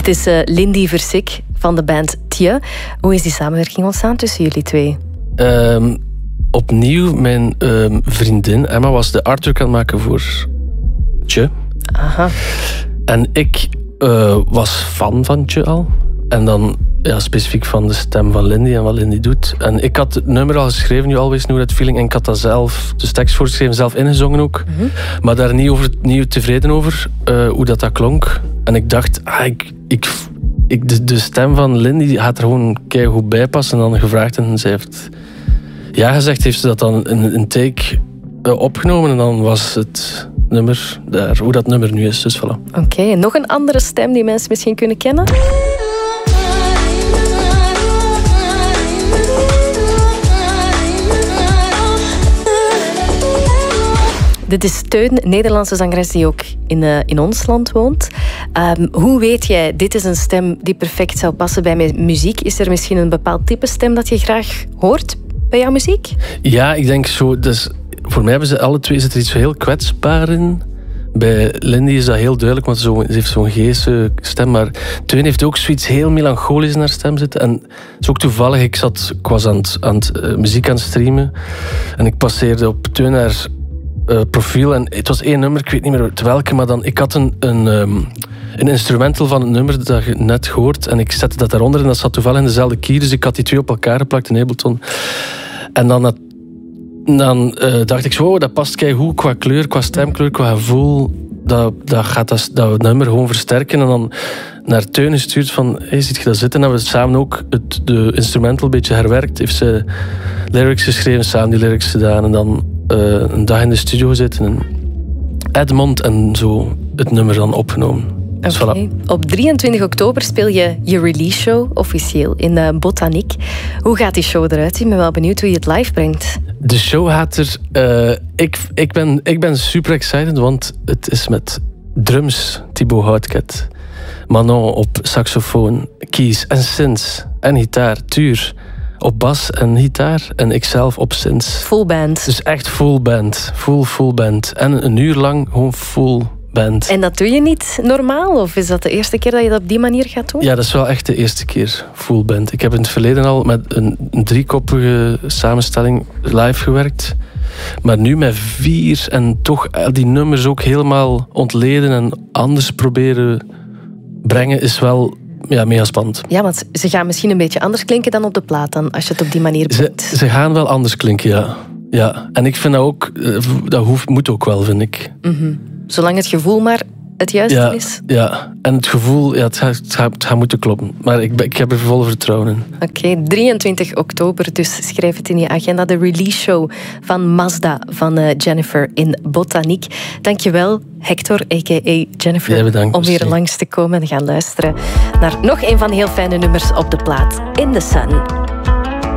Het is Lindy Versick van de band Tje. Hoe is die samenwerking ontstaan tussen jullie twee? Opnieuw, mijn vriendin Emma was de artwork aan het maken voor Tje. Aha. En ik was fan van Tje al. En dan specifiek van de stem van Lindy en wat Lindy doet. En ik had het nummer al geschreven, You Always Knew That Feeling. En ik had dat zelf, dus tekst voorgeschreven, zelf ingezongen ook. Mm-hmm. Maar daar niet tevreden over, hoe dat klonk. En ik dacht, de stem van Lindy gaat er gewoon keigoed bij passen. En dan gevraagd en zij heeft ja gezegd. Heeft ze dat dan in een take opgenomen. En dan was het nummer daar, hoe dat nummer nu is. Dus voilà. Oké, en nog een andere stem die mensen misschien kunnen kennen? Dit is Teun, Nederlandse zangeres die ook in ons land woont. Hoe weet jij, dit is een stem die perfect zou passen bij mijn muziek? Is er misschien een bepaald type stem dat je graag hoort bij jouw muziek? Ja, ik denk zo. Dus voor mij hebben ze alle twee zit er iets heel kwetsbaar in. Bij Lindy is dat heel duidelijk, want ze heeft zo'n geestige stem. Maar Teun heeft ook zoiets heel melancholisch in haar stem zitten. En het is ook toevallig, ik was aan het muziek aan het streamen. En ik passeerde op Teun haar profiel. En het was één nummer, ik weet niet meer welke, maar dan, ik had een instrumental van het nummer dat je net hoort. En ik zette dat daaronder en dat zat toevallig in dezelfde key. Dus ik had die twee op elkaar geplakt in Ableton. En dan dacht ik zo, dat past keigoed qua kleur, qua stemkleur, qua gevoel. Dat gaat dat nummer gewoon versterken. En dan naar Teun gestuurd van, hey, ziet je dat zitten? En we samen ook de instrumental een beetje herwerkt. Heeft ze lyrics geschreven, samen die lyrics gedaan. En dan een dag in de studio gezeten in Edmond en zo het nummer dan opgenomen. Okay. Dus voilà. Op 23 oktober speel je je release show officieel in Botaniek. Hoe gaat die show eruit? Ik ben wel benieuwd hoe je het live brengt. De show gaat er... Ik ben super excited, want het is met drums, Thibaut Houtket, Manon op saxofoon, keys en synths en gitaar, Tuur op bas en gitaar en ikzelf op synths. Full band. Dus echt full band. Full band. En een uur lang gewoon full band. En dat doe je niet normaal? Of is dat de eerste keer dat je dat op die manier gaat doen? Ja, dat is wel echt de eerste keer full band. Ik heb in het verleden al met een driekoppige samenstelling live gewerkt. Maar nu met 4 en toch die nummers ook helemaal ontleden en anders proberen brengen is wel... Ja, mega spannend. Ja, want ze gaan misschien een beetje anders klinken dan op de plaat dan, als je het op die manier brengt. Ze gaan wel anders klinken, ja. Ja. En ik vind dat ook... moet ook wel, vind ik. Mm-hmm. Zolang het gevoel maar het juiste is. Ja, en het gevoel, het gaat moeten kloppen. Maar ik heb er volle vertrouwen in. Oké, 23 oktober, dus schrijf het in je agenda. De release show van Mazda van Jennifer in Botaniek. Dankjewel, Hector, a.k.a. Jennifer, om weer langs te komen en gaan luisteren naar nog een van de heel fijne nummers op de plaat, In the Sun.